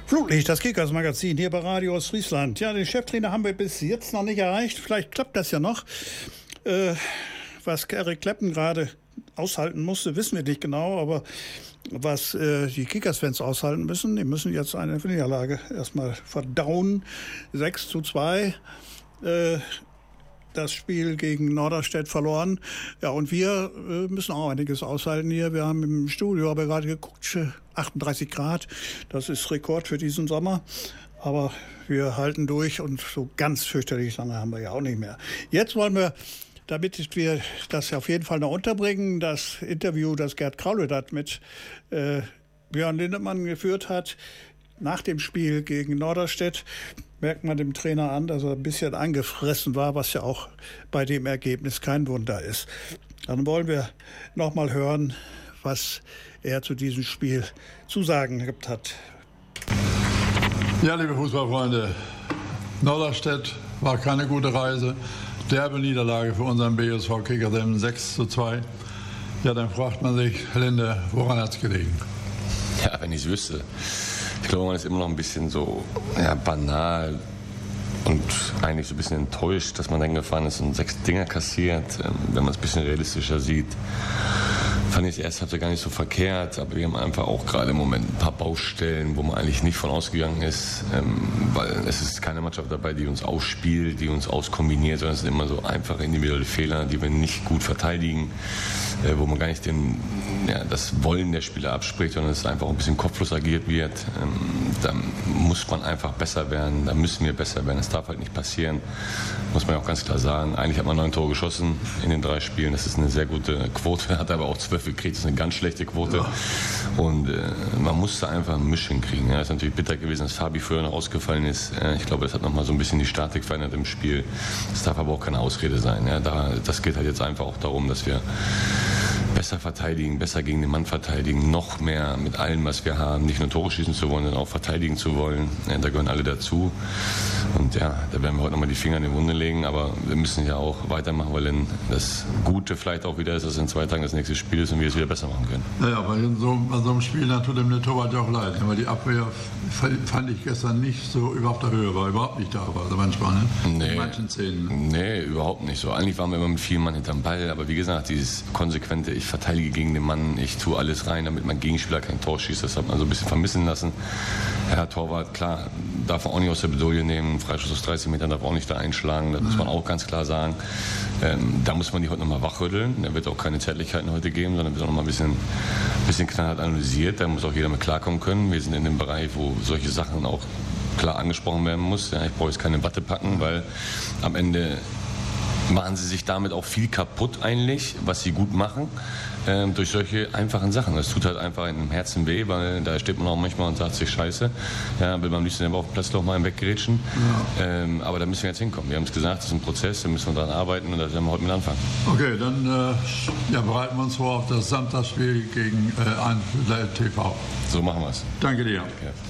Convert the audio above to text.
Flutlicht, das Kickers-Magazin hier bei Radio Ostfriesland. Ja, den Cheftrainer haben wir bis jetzt noch nicht erreicht. Vielleicht klappt das ja noch. Was Eric Kleppen gerade aushalten musste, wissen wir nicht genau. Aber was die Kickers-Fans aushalten müssen, die müssen jetzt eine Niederlage erstmal verdauen. 6:2. Das Spiel gegen Norderstedt verloren. Ja, und wir müssen auch einiges aushalten hier. Wir haben im Studio, aber gerade geguckt, 38 Grad. Das ist Rekord für diesen Sommer. Aber wir halten durch und so ganz fürchterlich lange haben wir ja auch nicht mehr. Jetzt wollen wir, damit wir das auf jeden Fall noch unterbringen, das Interview, das Gerd Krauledat mit Björn Lindemann geführt hat, nach dem Spiel gegen Norderstedt, merkt man dem Trainer an, dass er ein bisschen angefressen war, was ja auch bei dem Ergebnis kein Wunder ist. Dann wollen wir noch mal hören, was er zu diesem Spiel zu sagen gehabt hat. Ja, liebe Fußballfreunde, Norderstedt war keine gute Reise. Derbe Niederlage für unseren BSV Kickerdem, 6:2. Ja, dann fragt man sich, Linde, woran hat es gelegen? Ja, wenn ich es wüsste. Ich glaube, man ist immer noch ein bisschen so banal und eigentlich so ein bisschen enttäuscht, dass man dann gefahren ist und 6 Dinger kassiert. Wenn man es ein bisschen realistischer sieht, fand ich es erst gar nicht so verkehrt, aber wir haben einfach auch gerade im Moment ein paar Baustellen, wo man eigentlich nicht von ausgegangen ist, weil es ist keine Mannschaft dabei, die uns ausspielt, die uns auskombiniert, sondern es sind immer so einfache individuelle Fehler, die wir nicht gut verteidigen, wo man gar nicht das Wollen der Spieler abspricht, sondern es einfach ein bisschen kopflos agiert wird. Da muss man einfach besser werden, da müssen wir besser werden, das darf halt nicht passieren, muss man ja auch ganz klar sagen. Eigentlich hat man 9 Tore geschossen in den 3 Spielen, das ist eine sehr gute Quote, hat aber auch 12 gekriegt, das ist eine ganz schlechte Quote. Und man musste einfach ein Mischung kriegen. Ja. Es ist natürlich bitter gewesen, dass Fabi früher noch ausgefallen ist. Ich glaube, das hat nochmal so ein bisschen die Statik verändert im Spiel. Das darf aber auch keine Ausrede sein. Ja. Das geht halt jetzt einfach auch darum, dass wir besser verteidigen, besser gegen den Mann verteidigen, noch mehr mit allem, was wir haben, nicht nur Tore schießen zu wollen, sondern auch verteidigen zu wollen. Ja, da gehören alle dazu. Und ja, da werden wir heute nochmal die Finger in die Wunde legen, aber wir müssen ja auch weitermachen, weil dann das Gute vielleicht auch wieder ist, dass in 2 Tagen das nächste Spiel ist und wir es wieder besser machen können. Naja, aber in so einem Spiel tut dem Torwart auch leid, weil die Abwehr fand ich gestern nicht so auf der Höhe, war überhaupt nicht da, also manchmal, ne? Nee, in manchen Szenen. Nee, überhaupt nicht so. Eigentlich waren wir immer mit 4 Mann hinterm Ball, aber wie gesagt, dieses konsequente, ich verteidige gegen den Mann, ich tue alles rein, damit mein Gegenspieler kein Tor schießt, das hat man so ein bisschen vermissen lassen. Herr Torwart, klar, darf man auch nicht aus der Bedolie nehmen, Freischuss aus 30 Metern darf auch nicht da einschlagen, das muss man auch ganz klar sagen. Da muss man die heute nochmal wachrütteln, da wird auch keine Zärtlichkeiten heute geben, sondern wird auch nochmal ein bisschen knallhart analysiert, da muss auch jeder mit klarkommen können. Wir sind in dem Bereich, wo solche Sachen auch klar angesprochen werden muss. Ja, ich brauche jetzt keine Watte packen, weil am Ende machen sie sich damit auch viel kaputt eigentlich, was sie gut machen, durch solche einfachen Sachen. Das tut halt einfach im Herzen weh, weil da steht man auch manchmal und sagt sich Scheiße, ja, will man am liebsten selber auf dem Platz noch mal weggerätschen. Ja. Aber da müssen wir jetzt hinkommen. Wir haben es gesagt, das ist ein Prozess, da müssen wir dran arbeiten und da werden wir heute mit anfangen. Okay, dann bereiten wir uns vor auf das Samstagsspiel gegen TV. So machen wir es. Danke dir. Okay.